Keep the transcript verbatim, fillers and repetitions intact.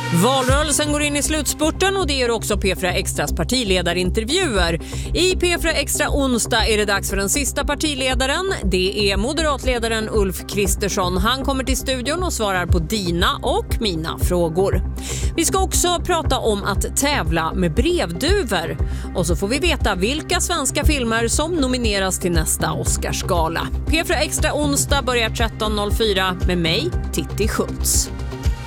Valrörelsen går in i slutspurten och det gör också P fyra Extras partiledarintervjuer. I P fyra Extra onsdag är det dags för den sista partiledaren. Det är moderatledaren Ulf Kristersson. Han kommer till studion och svarar på dina och mina frågor. Vi ska också prata om att tävla med brevduvor. Och så får vi veta vilka svenska filmer som nomineras till nästa Oscarsgala. P fyra Extra onsdag börjar tretton noll fyra med mig, Titti Schultz.